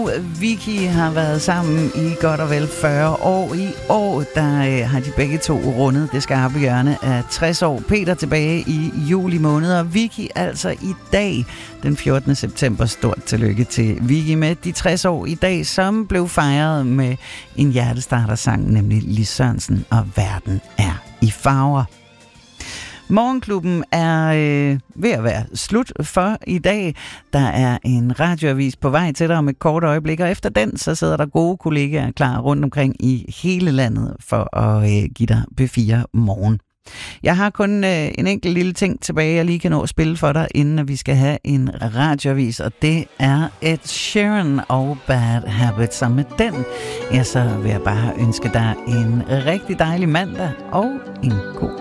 og Vicky har været sammen i godt og vel 40 år. I år der har de begge to rundet det skarpe hjørne af 60 år. Peter tilbage i juli måned, og Vicky altså i dag, den 14. september. Stort tillykke til Vicky med de 60 år i dag, som blev fejret med en hjertestartersang, nemlig Lis Sørensen og Verden er i farver. Morgenklubben er ved at være slut for i dag. Der er en radioavis på vej til dig om et kort øjeblik, og efter den, så sidder der gode kollegaer klar rundt omkring i hele landet for at give dig B4 morgen. Jeg har kun en enkelt lille ting tilbage, jeg lige kan nå at spille for dig, inden vi skal have en radioavis, og det er Ed Sheeran og Bad Habits. Og med den, ja, så vil jeg bare ønske dig en rigtig dejlig mandag og en god